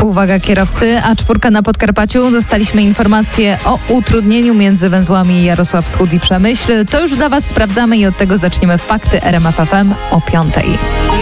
Uwaga kierowcy, A4 na Podkarpaciu. Dostaliśmy informację o utrudnieniu między węzłami Jarosław Wschód i Przemyśl. To już dla Was sprawdzamy i od tego zaczniemy fakty RMF FM o 5:00.